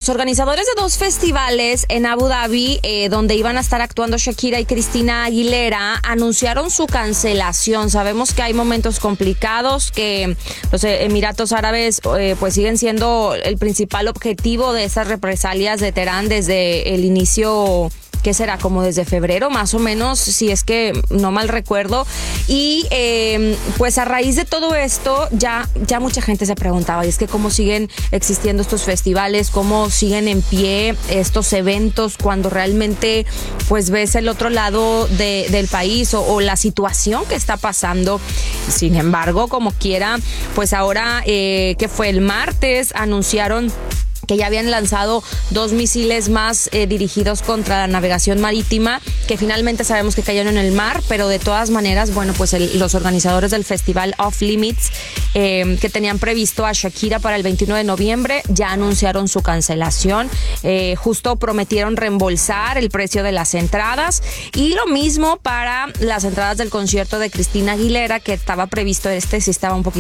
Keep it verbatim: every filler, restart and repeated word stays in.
organizadores de dos festivales en Abu Dhabi, eh, donde iban a estar actuando Shakira y Cristina Aguilera, anunciaron su cancelación. Sabemos que hay momentos complicados, que los Emiratos Árabes eh, pues siguen siendo el principal objetivo de esas represalias de Teherán desde el inicio. ¿Qué será? Como desde febrero, más o menos, si es que no mal recuerdo. Y eh, pues a raíz de todo esto, ya, ya mucha gente se preguntaba, y es que cómo siguen existiendo estos festivales, cómo siguen en pie estos eventos cuando realmente pues ves el otro lado de, del país o, o la situación que está pasando. Sin embargo, como quiera, pues ahora eh, que fue el martes, anunciaron que ya habían lanzado dos misiles más eh, dirigidos contra la navegación marítima, que finalmente sabemos que cayeron en el mar, pero de todas maneras, bueno, pues el, los organizadores del festival Off Limits, eh, que tenían previsto a Shakira para el veintiuno de noviembre, ya anunciaron su cancelación. Eh, justo prometieron reembolsar el precio de las entradas, y lo mismo para las entradas del concierto de Cristina Aguilera, que estaba previsto, este sí estaba un poquito